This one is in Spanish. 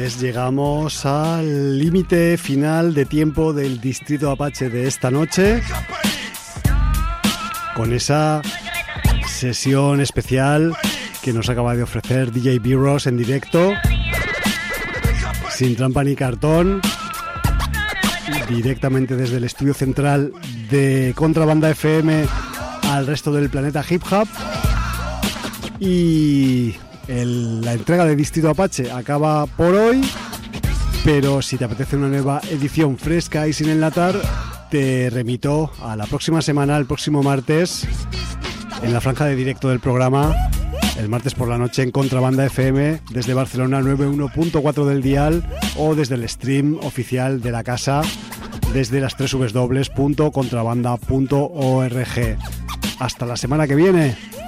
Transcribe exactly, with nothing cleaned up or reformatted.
Pues llegamos al límite final de tiempo del Distrito Apache de esta noche, con esa sesión especial que nos acaba de ofrecer D J B-Ross en directo, sin trampa ni cartón, directamente desde el estudio central de Contrabanda F M al resto del planeta hip hop. Y el, la entrega de Distrito Apache acaba por hoy, pero si te apetece una nueva edición fresca y sin enlatar, te remito a la próxima semana, el próximo martes, en la franja de directo del programa, el martes por la noche en Contrabanda F M, desde Barcelona noventa y uno punto cuatro del dial, o desde el stream oficial de la casa, desde las doble u doble u doble u punto contrabanda punto org. Hasta la semana que viene.